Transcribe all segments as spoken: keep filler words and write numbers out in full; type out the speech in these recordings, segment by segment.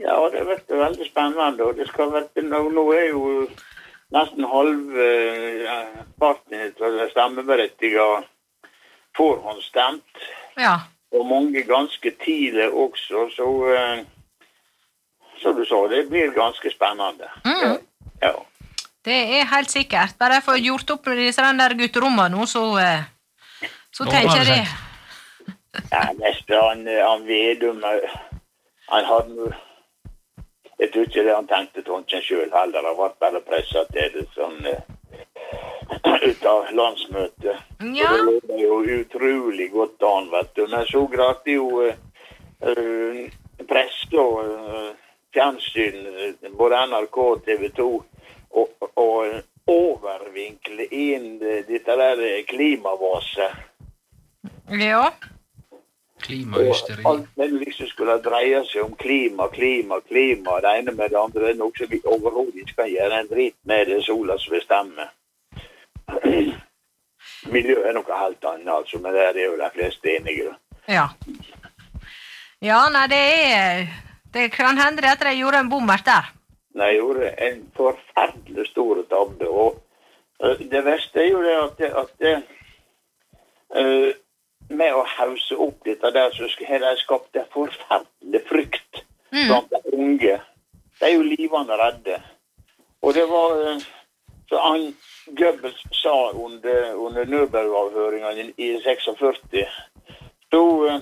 Ja, det vet du, veldig spennende, og det skal være, nå, nå er jo nesten halv uh, parten til det stemmeberettiget forhåndsstemt. Ja. Og mange ganske tidlig også, så uh, som du sa, det blir ganske spennende. Mm. Ja. Det er helt sikkert. Bare jeg får gjort opp med disse der gutterommene nå, så, uh, så tenker jeg det. Ja, neste han, han Vedum, han hadde noe. Jeg tror ikke det han tenkte Tonsen selv heller. Han var bare presset til det sånn uh, ut av landsmøtet. Ja. Og det var jo utrolig godt an, vet du. Men så gråt jo uh, uh, press og uh, fjernsyn, både N R K og T V to, og, og overvinkle inn dette der klimavaset. Ja. Klimahysteri. Alt det liksom skulle dreie seg om klima, klima, klima, det ene med det andre, det er noe som vi overhodet ikke kan gjøre en dritt med det sola som bestemmer. Miljø er noe helt annet, altså, men det er jo de fleste enige. Ja. Ja, nei, det er, det kan hende det at de gjorde en bommert der. De gjorde en forferdelig stor tabbe, og uh, det verste er jo det at det, at det uh, med å hause opp dette der, så har de skapt en forferdelig frykt mm. blant de unge. De er jo livende redde. Og det var, så han Goebbels sa under, under Nürnberg-avhøringen i seksogførti, så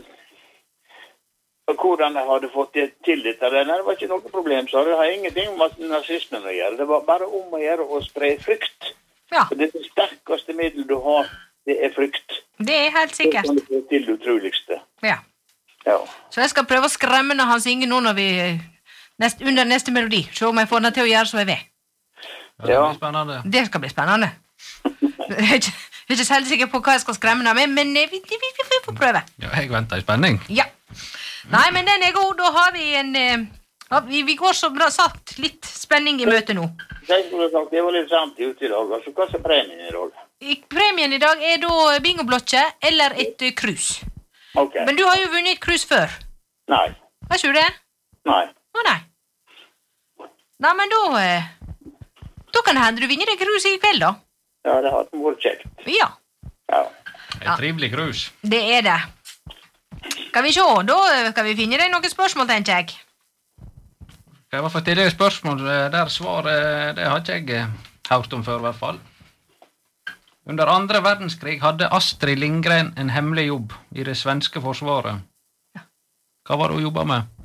hvordan de hadde fått det til dette der, det var ikke noe problem, så det har ingenting med nazismen å gjøre. Det var bare om å gjøre å spre frykt. Ja. Det er det sterkeste middel du har, det er frykt. Det er helt sikkert. Det er til det utroligste. Ja. Ja. Så jeg skal prøve å skremme når han synger nå når vi, nest, under neste melodi. Se om jeg får den til å gjøre som jeg vil. Ja, det blir spennende. Det skal bli spennende. Jeg er ikke, jeg er ikke selv sikker på hva jeg skal skremme den med, men vi, vi, vi, vi får prøve. Ja, jeg venter i spenning. Ja. Nei, men den er god. Da har vi en... Ja, vi, vi går så bra sagt litt spenning i møtet nå. Det var litt sant ute i dag. Altså, hva er premien i dag? Premien i dag er da bingoblotje eller et krus. Ok. Men du har jo vunnet et krus før. Nei. Hva sier du det? Nei. Å nei. Nei, men da... Da kan det hende du vinner et krus i kveld, da. Ja, det har vært kjekt. Ja. Ja. Et trivelig krus. Det er det. Skal vi se, da skal vi finne deg noen spørsmål, tenker jeg. Jeg var for tidligere spørsmål, der svaret, det har ikke jeg hørt om før i hvert fall. Under andre verdenskrig hadde Astrid Lindgren en hemmelig jobb i det svenske forsvaret. Hva var det hun jobbet med?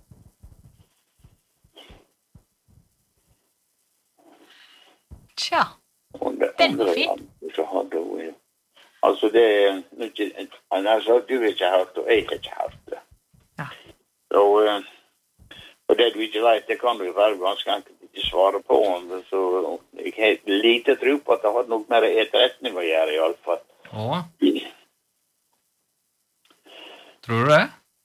Tja, den var fin. Så hadde hun, altså det, han har sagt, du har ikke hørt, og jeg har ikke hørt det. Ja. Og, og det du ikke vet, det kan du jo være ganske enkelt ikke svare på, så jeg har lite tro på at det hadde noe mer etterretning å gjøre i alle fall. Åh. Tror du det?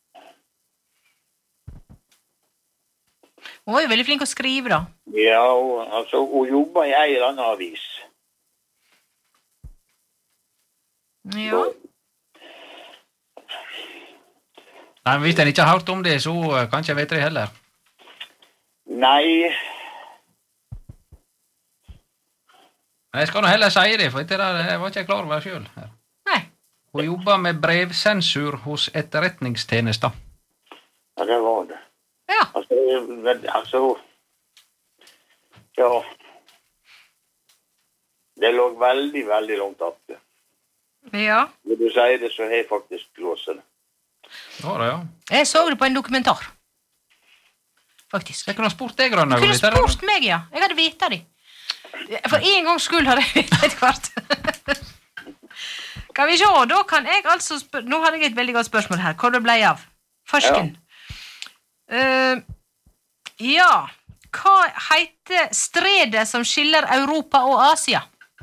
Hun var jo veldig flink å skrive, da. Ja, og, altså, hun jobber i en eller annen avis. Ja. Nei, men hvis en ikke har hørt om det, så kan ikke jeg vite det heller. Nei. Jeg skal nå heller si det, for det var ikke jeg klar over selv. Nei. Hun jobber med brevsensur hos etterretningstjenester. Ja, det var det. Ja. Altså, altså, ja, det lå veldig, veldig langt opp det. Ja. Når du sier det, så har jeg faktisk låst det. Ja, det, ja. Jeg så det på en dokumentar. Faktisk. Jeg kunne ha spurt deg, Grønne. Du kunne spurt meg, ja. Jeg hadde vite det. For en gangs skyld hadde jeg vite et kvart. Kan vi se, da kan jeg altså spørre... Nå hadde jeg et veldig godt spørsmål her. Hva det ble av? Fersken. Ja. Uh, ja, hva heter stredet som skiller Europa og Asia?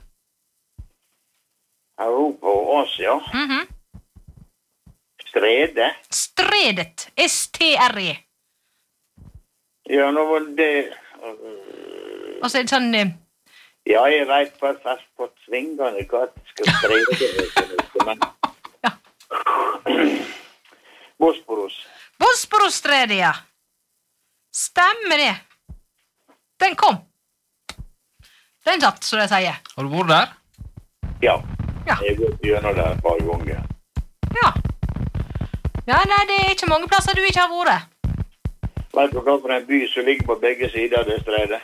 Europa og Asia? Mhm. Stredet? Stredet. S T R E. Ja, nå var det... Uh... Og så er det sånn... Uh... Ja, jeg vet bare fast på svingene hva det skal strede, men... Ja. Bosporus. Bosporus-stredet, ja. Stemmer det. Den kom. Den satt, så det sier. Har du vært der? Ja. Ja. Jeg har gått gjennom det et par ganger. Ja. Ja, nei, det er ikke mange plasser du ikke har vært. Vet du hva for en by som ligger på begge sider av det stredet?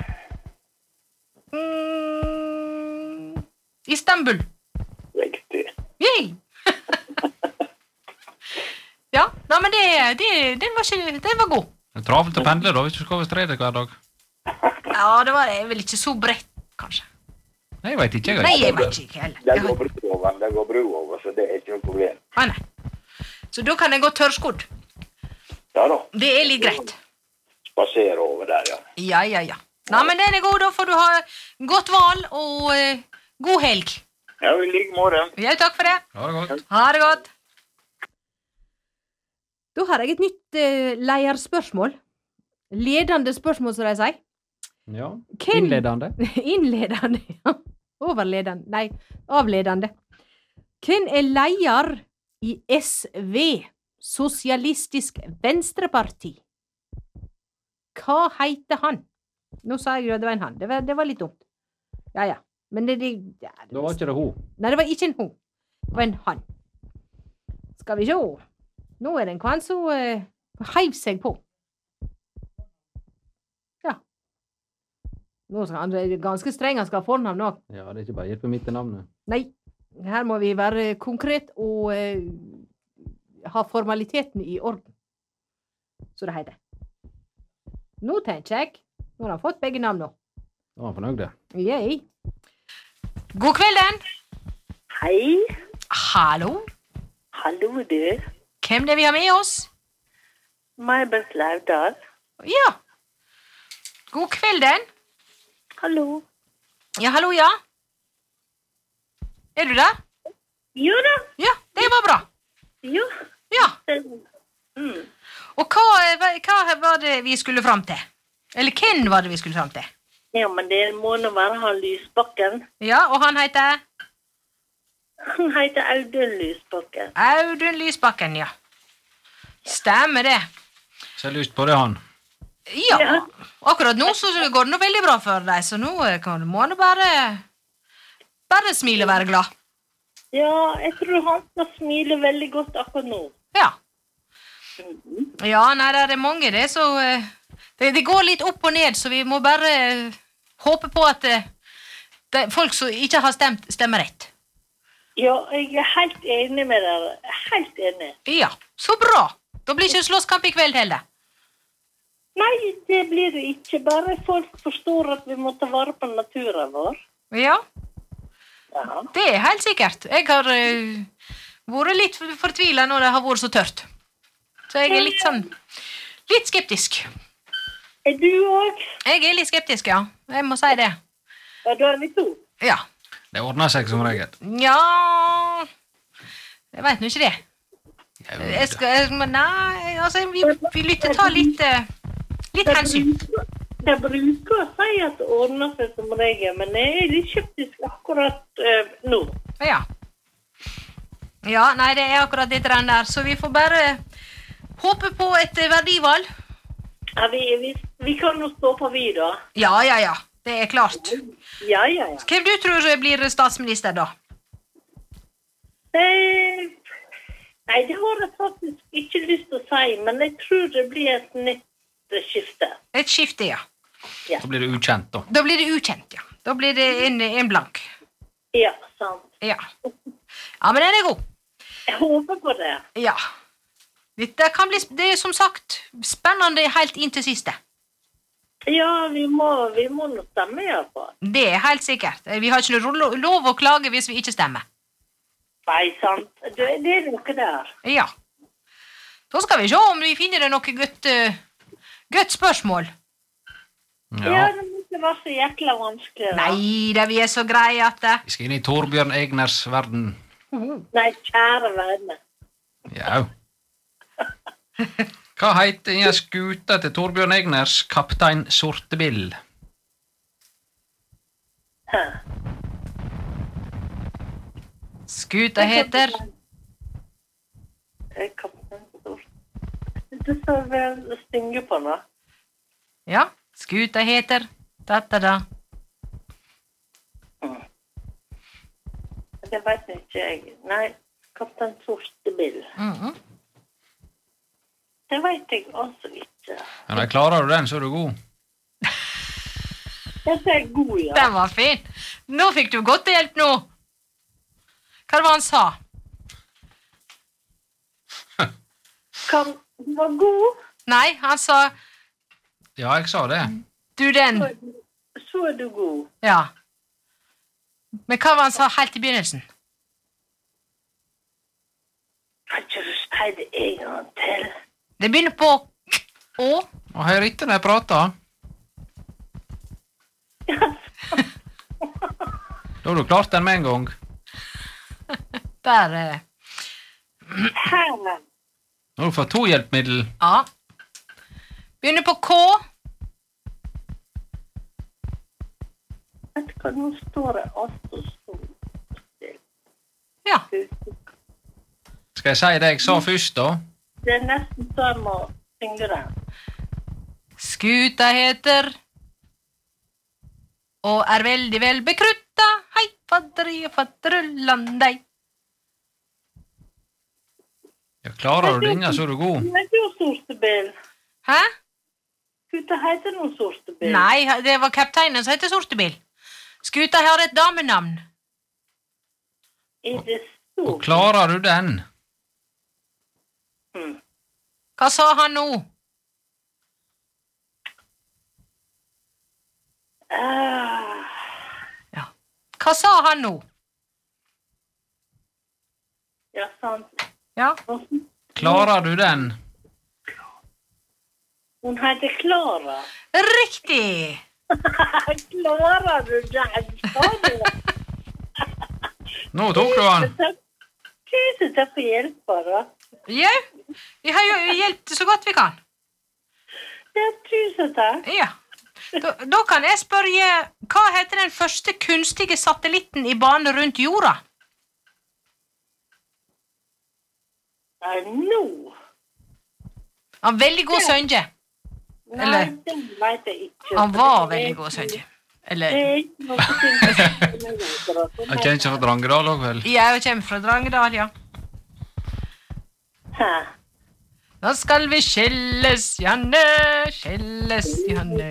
Mm, Istanbul. Riktig. Yay! Ja, nei, men det, det, den, var ikke, den var god. Det er travelt å pendle da, hvis du skal over stredet hver dag. Ja, det var vel ikke så bredt, kanskje. Nei, jeg vet ikke. Jeg Nei, vet jeg ikke. vet ikke heller. Det Jeg går har- bru over, det går bru over, så det er ikke noe problem. Ah, nei. Så da kan jeg gå tørrskodd. Ja da, Det er litt greit. spasere over der, ja. Ja, ja, ja. Nei, men den er god, da får du ha godt val og eh, god helg. Ja, i like måte. Ja, takk for det. Ha det godt. Ha det godt. Da har jeg et nytt uh, leierspørsmål. Ledende spørsmål, som de sier. Ja. Hvem- Innledende. Innledende, ja. Overledende, nei, avledende. Hvem er leier i S V, Sosialistisk Venstreparti? Hva heter han? Nå sa jeg jo at det var en han. Det var, det var litt dumt. Ja, ja. Men det, det, ja, det Da var ikke det hun. Nei, det var ikke en hun. Det var en han. Skal vi se. Nå er det en kvann som uh, heiv seg på. Ja. Nå skal han, det er ganske streng, han skal ha fornavn nå. Ja, det er ikke bare hjelpe midt i navnet. Nei, her må vi være konkret og uh, ha formaliteten i orden. Så det heter. Nå tenker jeg, nå har han fått begge navn nå. Da var han fornøyd det. Yay. God kvelden. Hei, Hallo. hallo du. Hvem det vi har med oss? May-Britt Laudal. Ja. God kvelden. Hallo. Ja, hallo, ja. Er du der? Jo da, Ja, det var bra. jo. Ja. Mm. Og hva, hva hva var det vi skulle fram til? Eller hvem var det vi skulle fram til? Ja, men det må nå være han Lysbakken. Ja, og han heter Han heter Audun Lysbakken. Audun Lysbakken, ja. Stemmer det. Så jeg har lyst på det, han. Ja, Ja. akkurat nå så går det nå veldig bra for deg, så nå eh, kan, må han bare bare smile og være glad. Ja, jeg tror han skal smile veldig godt akkurat nå. Ja. Mhm. Ja, nei, det er mange det, så eh, det, det går litt opp og ned, så vi må bare eh, håpe på at eh, det, folk som ikke har stemt, stemmer rett. Ja, jeg er helt enig med dere. Helt enig. Ja, så bra. Da blir ikke slåsskamp i kveld heller. Nei, det blir det ikke. Bare folk forstår at vi må ta vare på naturen vår. Ja, Ja. det er helt sikkert. Jeg har eh, vært litt fortvilet når det har vært så tørt. Så jeg er litt sånn, litt skeptisk. Er du òg? Jeg er litt skeptisk, ja. Jeg må si det. Ja, da er vi to. Ja. Det ordner seg som regel. Ja, jeg vet nå ikke det. Ja, Jeg skal, jeg, men nei, altså, vi, vi lytter ta litt, eh, litt hensyn. De bruker å si at det ordner seg som regel, men jeg er litt skeptisk akkurat eh, nå. Ja. Ja, nei, det er akkurat det der, så vi får bare håpe på et eh, verdivalg. Ja, vi, vi, vi kan jo stå på vi, da. Ja, ja, ja, det er klart. Ja, ja, ja. Hvem du tror blir statsminister da? Eh, nei, det har jeg faktisk ikke lyst til å si, men jeg tror det blir et nytt eh, skifte. Et skifte, ja. Da blir det ukjent, da. Da blir det ukjent, ja. Da blir det en, en blank. Ja, sant. Ja. Ja, men den er god. Jeg håper på det. Ja. Dette kan bli, det er som sagt spennende helt inn til siste. Ja, vi må, vi må nå stemme i hvert fall. Det er helt sikkert. Vi har ikke lov, lov å klage hvis vi ikke stemmer. Nei, sant. Det, det er noe der. Ja. Da skal vi se om vi finner det noe godt, uh, godt spørsmål. Ja, Ja. det må ikke være så jækla vanskelig. Da. Nei, det vi er så greie at det... Vi skal inn i Torbjørn Egners verden. Nei, kjære vene. Ja. Hva heter en skuta til Torbjørn Egners kaptein Sortebill? Hæ. Skuta heter... Jeg kan- Det står vel å synge på nå. Ja, skuta heter da-da-da. Mm. Det vet ikke jeg. Nei, Kaptein Sortebil. Mhm. Det vet jeg også ikke. Ja, nei, klarer du den, så er du god. Dette er god, ja. Den var fin. Nå fikk du godt hjelp nå. Hva var han sa? Kan du var god? Nei, han sa, Ja, jeg sa det. du den. Så er du, så er du god. Ja. Men hva var han sa helt i begynnelsen? Kan ikke du si det en gang til? Det begynner på å. Og hører ikke når jeg prater. Da har du klart den med en gang. Der. eh, Her. Nå har du fått to hjelpmiddel. Ja. Begynner på K. Vet du hva, nå står det altså så. Ja. Skal jeg si det jeg sa først, da? Det er nesten så jeg må synge den. Skuta heter og er veldig vel bekrutta. Hei, fadderi og fadderullandei. Ja, klarer du denne, så er du god. Det er jo Sortebil. Hæ? Skuta heter noe Sortebil. Nei, det var kapteinen som heter Sortebil. Skuta har et damenavn. Er det så? Og klarer du den? Mm. Hva sa han nå? Ah, Ja. Hva sa han nå? ja, sant. Ja. Klarer du den? Hun heter Klara. Riktig! Klarer du den? Sa du? Nå tok du han. Tusen takk for hjelpa, da. Ja, vi har jo hjulpet så godt vi kan. Ja, tusen takk. Ja. Da, da kan jeg spørre, hva heter den første kunstige satellitten i bane rundt jorda? Nei, nå. Han var veldig god sønge. Nei, Eller- den vet jeg ikke. Han var veldig god sønge. Det Eller, er ikke noe ting. Jeg kjenner ikke fra Drangedal også, vel? jeg kommer fra Drangedal, ja. Hæ? Nå skal vi skilles, Janne, skilles, Janne.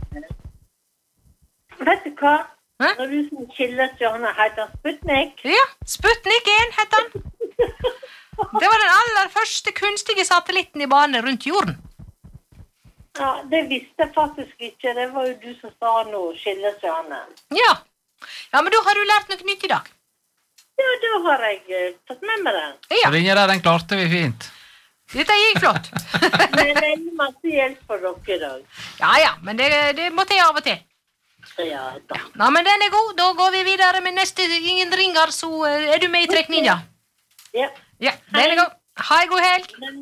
Vet du hva? Hæ? Når du som skilles, Johanna, heter han Sputnik. Ja, Sputnik en het han. Det var den aller første kunstige satellitten i bane rundt jorden. Ja, det visste jeg faktisk ikke. Det var jo du som sa nå, skilles, Johanna. Ja. Ja, men da har du lært noe nytt i dag. Ja, da har jeg eh, tatt med meg den. Ja, Så denne der, den klarte vi fint. dette gikk flott. Men det er masse hjelp for dere i dag. Ja, ja, men det, det må til av og til. Ja, da. Nei, men den er god. Da går vi videre med neste Ingen ringer, så eh, er du med i trekninga. Ja. Ja, den er god. Ha en god helg. Men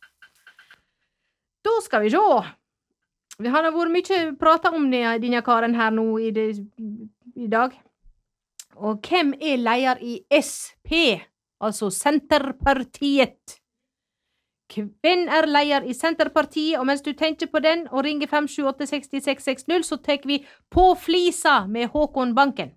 Da skal vi se. Vi har da vært mye prata om det- denne karen her nå i, det, i dag. Og hvem er leder i S P, altså Senterpartiet? Hvem er leder i Senterpartiet? Og mens du tenker på den og ringer fem sju åtte seks seks seks null, så tar vi På flisa med Håkon Banken.